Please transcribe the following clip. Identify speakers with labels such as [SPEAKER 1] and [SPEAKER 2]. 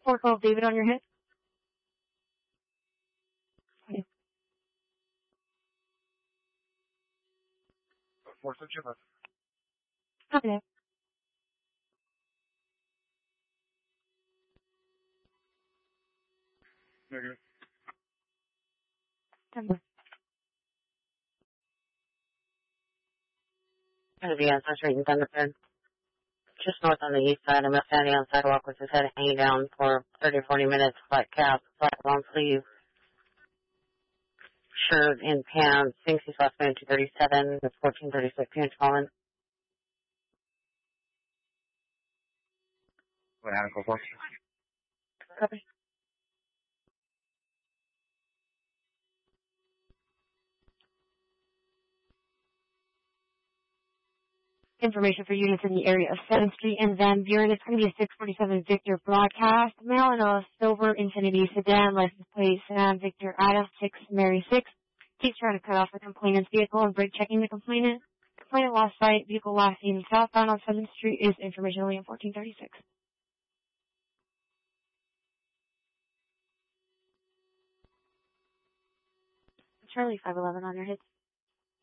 [SPEAKER 1] 412 David on your hit. Okay.
[SPEAKER 2] 4 Jim.
[SPEAKER 1] Copy that.
[SPEAKER 2] Negative.
[SPEAKER 1] Denver.
[SPEAKER 3] Yes, that's right in Thunderbird. Just north on the east side. I'm standing on the sidewalk with his head hanging down for 30 or 40 minutes. Flat cap, flat long sleeve, shirt and pants. Thinks he's last minute 237. It's 1436. Unit calling.
[SPEAKER 2] What happened? Go
[SPEAKER 3] Copy.
[SPEAKER 1] Information for units in the area of 7th Street and Van Buren. It's going to be a 647 Victor broadcast. Male in a silver Infiniti sedan, license plate Sam Victor Adam 6 Mary 6. Keeps trying to cut off the complainant's vehicle and brake checking the complainant. Complainant lost sight. Vehicle last seen southbound on 7th Street is information only in 1436. Charlie 511 on your hits.